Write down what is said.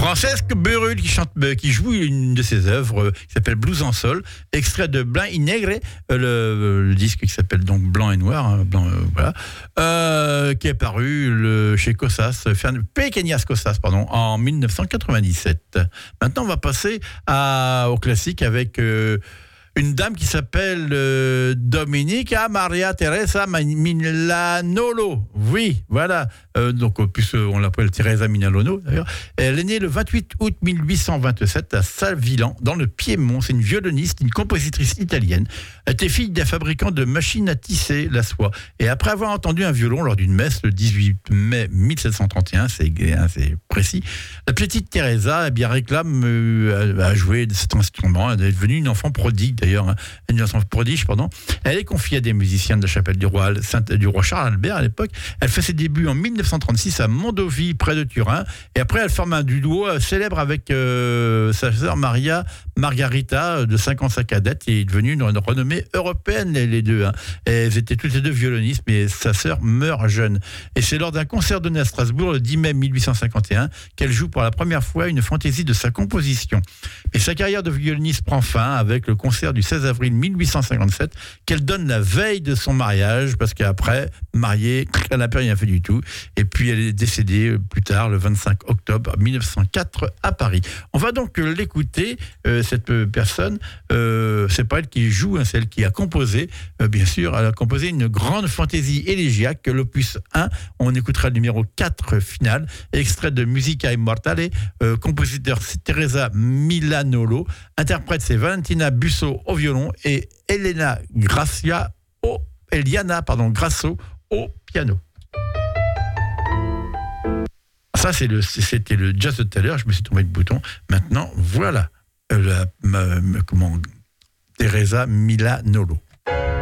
Francesque Berul qui joue une de ses œuvres qui s'appelle Blues en sol, extrait de Blanc y Negre, le disque qui s'appelle donc Blanc et Noir, hein, blanc, voilà, qui est paru chez Cosas, Pequeñas Cosas, en 1997. Maintenant, on va passer au classique avec une dame qui s'appelle Dominica Maria Teresa Milanolo. Oui, voilà. Donc, plus on l'appelle Teresa Milanolo, d'ailleurs. Elle est née le 28 août 1827 à Salvillan, dans le Piémont. C'est une violoniste, une compositrice italienne. Elle était fille d'un fabricant de machines à tisser la soie. Et après avoir entendu un violon lors d'une messe le 18 mai 1731, c'est précis, la petite Teresa réclame à jouer de cet instrument. Elle est devenue une enfant prodigue, d'ailleurs, une enfant prodige, pardon. Elle est confiée à des musiciens de la chapelle du roi Charles Albert à l'époque. Elle fait ses débuts en 1936 à Mondovì, près de Turin. Et après, elle forme un duo célèbre avec sa sœur Margarita, de 5 ans sa cadette, et est devenue une renommée européenne, les deux. Hein. Elles étaient toutes les deux violonistes, mais sa sœur meurt jeune. Et c'est lors d'un concert donné à Strasbourg, le 10 mai 1851, qu'elle joue pour la première fois une fantaisie de sa composition. Et sa carrière de violoniste prend fin avec le concert du 16 avril 1857, qu'elle donne la veille de son mariage, parce qu'après, mariée, elle n'a plus rien fait du tout. Et puis elle est décédée plus tard, le 25 octobre 1904 à Paris. On va donc l'écouter, cette personne. C'est pas elle qui joue, hein, c'est elle qui a composé. Bien sûr, elle a composé une grande fantaisie élégiaque, l'opus 1. On écoutera le numéro 4 final, extrait de Musica Immortale, compositeur Teresa Milanolo. Interprète c'est Valentina Busso au violon et Eliana Grasso au piano. Ça, c'était le jazz de tout à l'heure. Je me suis tombé le bouton. Maintenant, voilà Teresa Milanolo.